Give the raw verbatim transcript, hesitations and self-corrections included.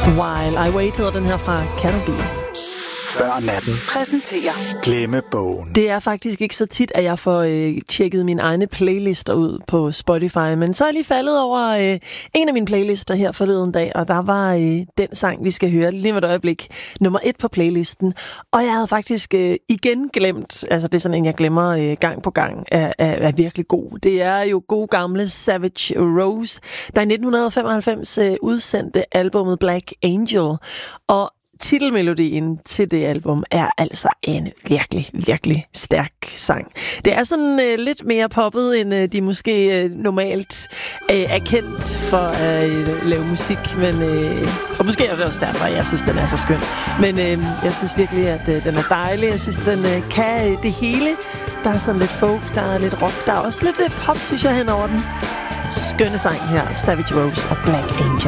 While I Wait hedder den her fra Canopy. Før natten præsenterer Glemmebogen. Det er faktisk ikke så tit, at jeg får øh, tjekket mine egne playlister ud på Spotify, men så er jeg lige faldet over øh, en af mine playlister her forleden dag, og der var øh, den sang, vi skal høre lige med et øjeblik, nummer et på playlisten. Og jeg havde faktisk øh, igen glemt, altså det er sådan en, jeg glemmer øh, gang på gang, er, er, er virkelig god. Det er jo gode gamle Savage Rose, der i nitten femoghalvfems øh, udsendte albumet Black Angel, og titelmelodien til det album er altså en virkelig, virkelig stærk sang. Det er sådan øh, lidt mere poppet, end øh, de måske øh, normalt øh, er kendt for at øh, lave musik, men øh, og måske er det også derfor, at jeg synes, den er så skøn. Men øh, jeg synes virkelig, at øh, den er dejlig. Jeg synes, den øh, kan øh, det hele. Der er sådan lidt folk, der er lidt rock, der er også lidt øh, pop, synes jeg, hen over den. Skønne sang her, Savage Rose og Black Angel.